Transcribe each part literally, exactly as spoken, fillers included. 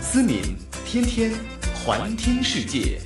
思敏天天环听世界。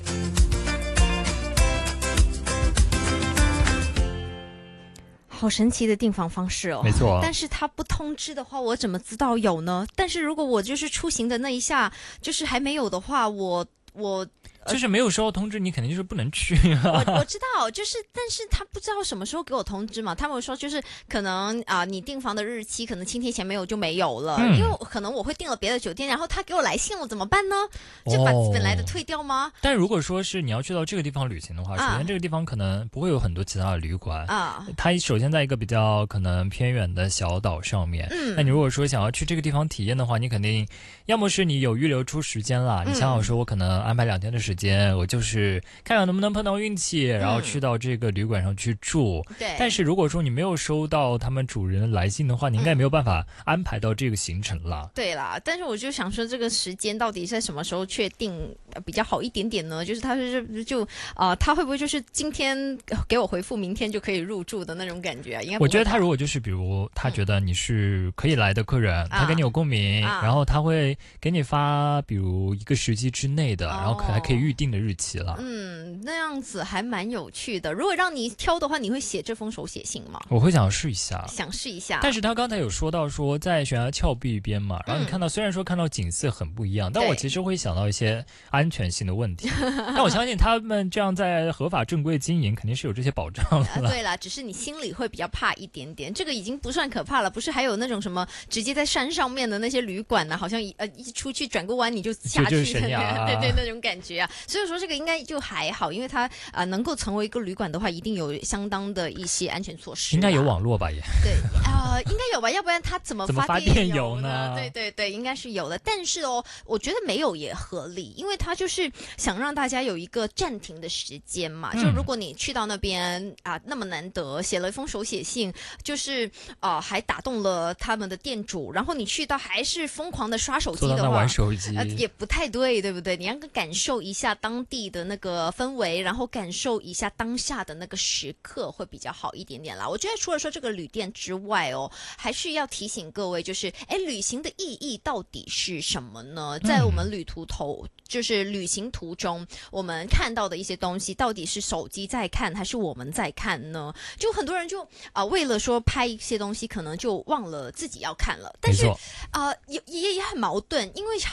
好神奇的订房方式哦， 没错。 但是他不通知的话，我怎么知道有呢？但是如果我就是出行的那一下，就是还没有的话，我我。 就是没有收到通知，你肯定就是不能去啊。我我知道，就是，但是他不知道什么时候给我通知嘛。他们说就是可能啊、呃，你订房的日期可能七天前没有就没有了，嗯、因为可能我会订了别的酒店，然后他给我来信了，怎么办呢？就把本来的退掉吗？ 哦、但如果说是你要去到这个地方旅行的话， 啊、 首先这个地方可能不会有很多其他的旅馆啊。 它首先在一个比较可能偏远的小岛上面，嗯，那你如果说想要去这个地方体验的话，你肯定要么是你有预留出时间了，嗯、你想好说我可能安排两天的时间，我就是。是看看能不能碰到运气，然后去到这个旅馆上去住。 对、嗯， 但是如果说你没有收到他们主人的来信的话，你应该没有办法安排到这个行程了。 嗯、对啦，但是我就想说，这个时间到底在什么时候确定比较好一点点呢？就是他是就啊、呃，他会不会就是今天给我回复，明天就可以入住的那种感觉啊？应该不会吧。 我觉得他如果就是比如他觉得你是可以来的客人，嗯、他跟你有共鸣，啊、然后他会给你发比如一个时期之内的，哦、然后还可以预定的日期。 嗯，那样子还蛮有趣的。如果让你挑的话，你会写这封手写信吗？ 我会想试一下， 想试一下。 但是他刚才有说到说在悬崖峭壁边嘛，然后你看到、嗯、虽然说看到景色很不一样，但我其实会想到一些安全性的问题。但我相信他们这样在合法正规经营，肯定是有这些保障的、 呃。对啦，只是你心里会比较怕一点点。这个已经不算可怕了，不是还有那种什么直接在山上面的那些旅馆呢、啊？好像一呃一出去转个弯你就下去， 神崖对对那种感觉啊。所以说这个应该。就还好，因为它啊、呃、能够成为一个旅馆的话，一定有相当的一些安全措施。 应该有网络吧也？ 对啊、呃，应该有吧，要不然它怎么发电邮呢？ 对对对，应该是有的。但是哦，我觉得没有也合理，因为它就是想让大家有一个暂停的时间嘛。嗯、就如果你去到那边啊、呃，那么难得写了一封手写信，就是啊、呃、还打动了他们的店主，然后你去到还是疯狂的刷手机的话， 玩手机、 呃、也不太对，对不对？你要感受一下当地的那个氛围，然后感受一下当下的那个时刻会比较好一点点啦。我觉得除了说这个旅店之外哦，还是要提醒各位，就是哎，旅行的意义到底是什么呢？在我们旅途头。嗯就是旅行途中我们看到的一些东西，到底是手机在看还是我们在看呢？就很多人就啊、呃，为了说拍一些东西，可能就忘了自己要看了。但是啊、呃，也也也很矛盾，因为